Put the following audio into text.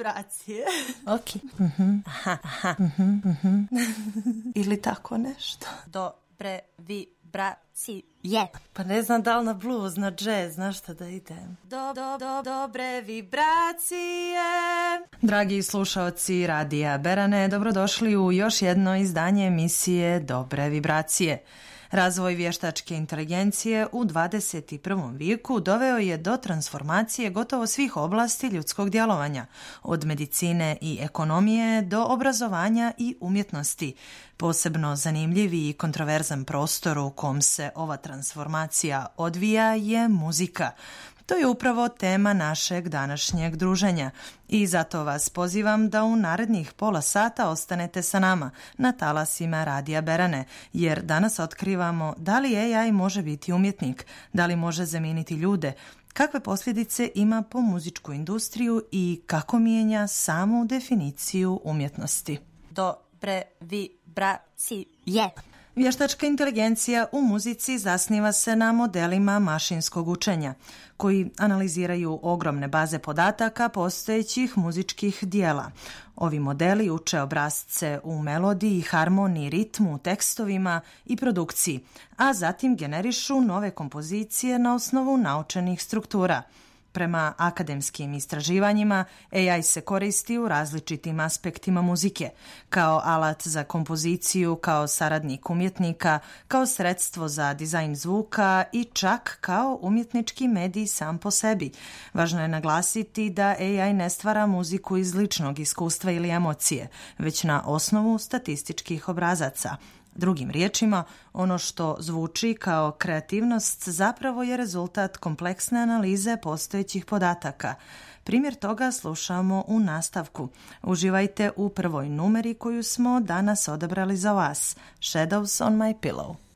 vibracije. Ok. Ili tako nešto. Dobre vibracije. Pa ne znam da li na blues, na jazz, na šta da idem. Dobre vibracije. Dragi slušaoci Radija Berane, dobrodošli u još jedno izdanje emisije Dobre vibracije. Razvoj vještačke inteligencije u 21. vijeku doveo je do transformacije gotovo svih oblasti ljudskog djelovanja, od medicine i ekonomije do obrazovanja i umjetnosti. Posebno zanimljiv i kontroverzan prostor u kom se ova transformacija odvija je muzika. To je upravo tema našeg današnjeg druženja i zato vas pozivam da u narednih pola sata ostanete sa nama na talasima Radija Berane, jer danas otkrivamo da li AI može biti umjetnik, da li može zamijeniti ljude, kakve posljedice ima po muzičku industriju i kako mijenja samu definiciju umjetnosti. Dobre vibracije. Vještačka inteligencija u muzici zasniva se na modelima mašinskog učenja, koji analiziraju ogromne baze podataka postojećih muzičkih dijela. Ovi modeli uče obrasce u melodiji, harmoniji, ritmu, tekstovima i produkciji, a zatim generišu nove kompozicije na osnovu naučenih struktura. Prema akademskim istraživanjima, AI se koristi u različitim aspektima muzike, kao alat za kompoziciju, kao saradnik umjetnika, kao sredstvo za dizajn zvuka i čak kao umjetnički medij sam po sebi. Važno je naglasiti da AI ne stvara muziku iz ličnog iskustva ili emocije, već na osnovu statističkih obrazaca. Drugim riječima, ono što zvuči kao kreativnost zapravo je rezultat kompleksne analize postojećih podataka. Primjer toga slušamo u nastavku. Uživajte u prvoj numeri koju smo danas odabrali za vas. Shadows on my pillow.